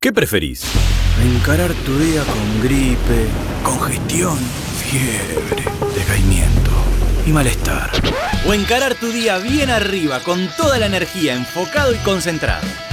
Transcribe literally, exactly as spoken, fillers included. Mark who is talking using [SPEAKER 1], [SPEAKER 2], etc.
[SPEAKER 1] ¿Qué preferís?
[SPEAKER 2] Encarar tu día con gripe, congestión, fiebre, decaimiento y malestar.
[SPEAKER 1] ¿O encarar tu día bien arriba, con toda la energía, enfocado y concentrado?